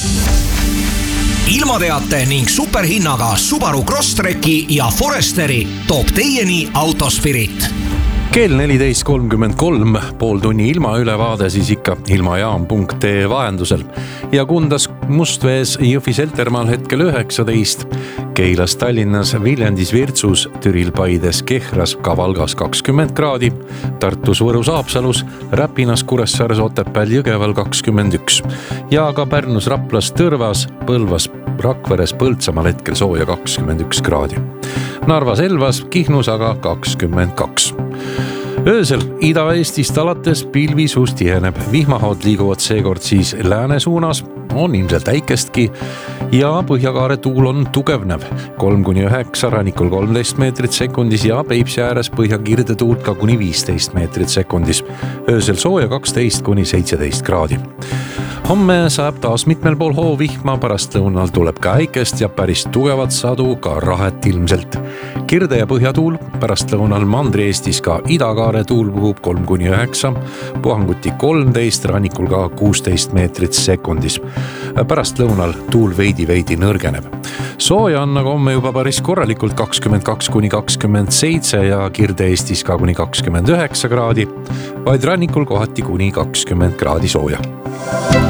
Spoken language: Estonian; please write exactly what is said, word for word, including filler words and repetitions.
ilmateate ning superhinnaga Subaru Crosstreki ja Foresteri toob teieni Autospirit. Kell neliteist kolmkümmend kolm, pool tunni ilmaülevaade siis ikka ilmajaam punkt ee vahendusel. Ja Kundas, Mustvees, Jõhvis, Heltermaal hetkel üheksateist, Keilas, Tallinnas, Viljandis, Virtsus, Türil, Paides, Kehras, Kavalgas kakskümmend kraadi, Tartus, Võrus, Haapsalus, Räpinas, Kuressaares, Otepääl, Jõgeval kakskümmend üks ja ka Pärnus, Raplas, Tõrvas, Põlvas, Rakveres, Põltsamaal hetkel sooja kakskümmend üks kraadi. Narvas, Elvas, Kihnus aga kakskümmend kaks. Öösel Ida-Eestist alates pilvisus tiheneb, vihmahaud liiguvad seekord siis lääne suunas, on ilmselt äikestki ja põhjakaare tuul on tugevnev. kolm kuni üheksa, rannikul kolmteist meetrit sekundis ja Peipsi ääres põhjakirde tuult ka kuni viisteist meetrit sekundis. Öösel sooja kaksteist kuni seitseteist kraadi. Homme saab taas mitmel pool hoovihma, pärast lõunal tuleb ka äikest ja päris tugevat sadu ka rahet ilmselt. Kirde ja põhjatuul, pärast lõunal Mandri-Eestis ka idakaare tuul puhub kolm kuni üheksa, puhanguti kolmteist, rannikul ka kuusteist meetrit sekundis. Pärast lõunal tuul veidi-veidi nõrgeneb. Sooja on aga homme juba päris korralikult kakskümmend kaks kuni kakskümmend seitse ja Kirde-Eestis ka kuni kakskümmend üheksa kraadi, vaid rannikul kohati kuni kakskümmend kraadi sooja.